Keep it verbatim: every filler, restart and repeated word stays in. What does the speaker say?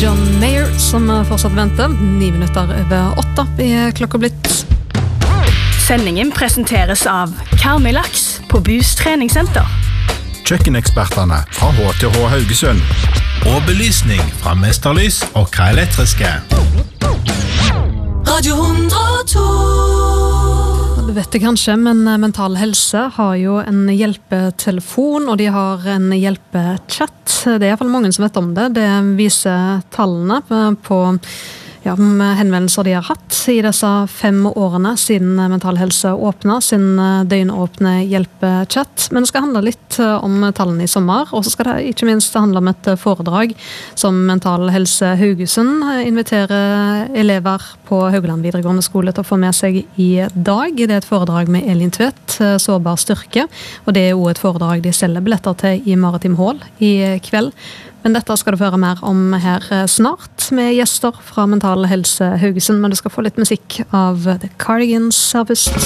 John Mayer som fortsatt venter. Ni minutter over åtta i klokka blitt. Sendingen presenteres av Karmilaks på Bus treningssenter. Kjøkkeneksperterne fra H T H Haugesund. Og belysning fra Mesterlys og Krelektriske. Radio hundre og to. Du vet det kanskje, men Mental Helse har jo en hjelpetelefon, og de har en hjelpechat. Det er i hvert fall mange som vet om det. Det viser tallene på ja, henvendelser de har hatt i disse fem årene siden Mental Helse åpnet sin døgnåpne hjelpechat. Men det skal handle litt om tallene i sommer, og så skal det ikke minst handle om et foredrag som Mental Helse Haugesund inviterer elever på Haugeland videregående skole til å få med seg i dag. Det er et foredrag med Elin Tvedt, Sårbar styrke, og det er også et foredrag de selger billetter til i Maritim Hall i kveld. Men dette skal du få høre mer om her snart, med gjester fra Mental Helse Haugesund, men du skal få litt musikk av The Cardigan Service.